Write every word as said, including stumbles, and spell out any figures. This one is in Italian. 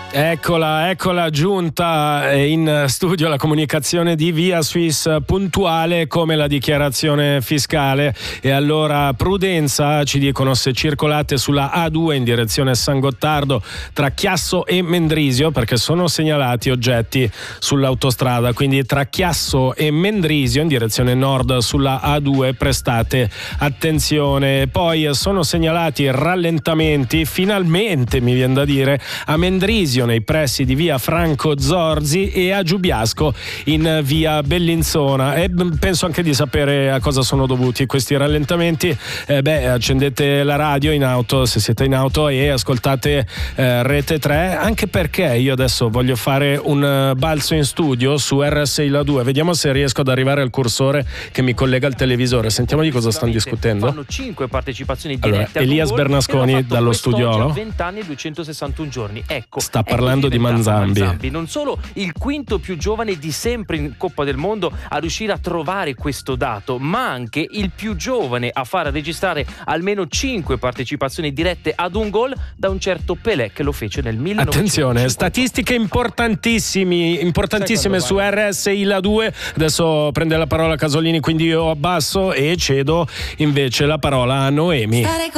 Eccola, eccola giunta in studio la comunicazione di Via Suisse, puntuale come la dichiarazione fiscale. E allora prudenza, ci dicono, se circolate sulla A due in direzione San Gottardo tra Chiasso e Mendrisio, perché sono segnalati oggetti sull'autostrada, quindi tra Chiasso e Mendrisio in direzione nord sulla A due prestate attenzione. Poi sono segnalati rallentamenti, finalmente mi viene da dire, a Mendrisio nei pressi di via Franco Zorzi e a Giubiasco in via Bellinzona. E penso anche di sapere a cosa sono dovuti questi rallentamenti. Eh, beh, accendete la radio in auto, se siete in auto, e ascoltate eh, Rete tre, anche perché io adesso voglio fare un balzo in studio su R S I La due. Vediamo se riesco ad arrivare al cursore che mi collega al televisore. Sentiamo di cosa stanno discutendo. Fanno cinque partecipazioni dirette. Allora, Elias Bernasconi dallo studiolo. venti anni e duecentosessantuno giorni. Ecco, sta parlando di Manzambi. Manzambi, non solo il quinto più giovane di sempre in Coppa del Mondo a riuscire a trovare questo dato, ma anche il più giovane a far registrare almeno cinque partecipazioni dirette ad un gol da un certo Pelé, che lo fece nel millenovecentocinquanta. Attenzione, statistiche importantissimi, importantissime su R S I La due. Adesso prende la parola Casolini, quindi io abbasso e cedo invece la parola a Noemi.